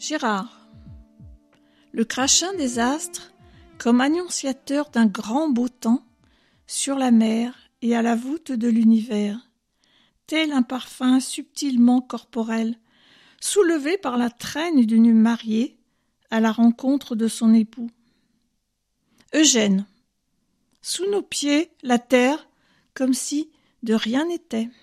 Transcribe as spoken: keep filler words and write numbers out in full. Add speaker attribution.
Speaker 1: Gérard. Le crachin des astres, comme annonciateur d'un grand beau temps, sur la mer et à la voûte de l'univers, tel un parfum subtilement corporel, soulevé par la traîne d'une mariée à la rencontre de son époux. Eugène. Sous nos pieds, la terre, comme si de rien n'était.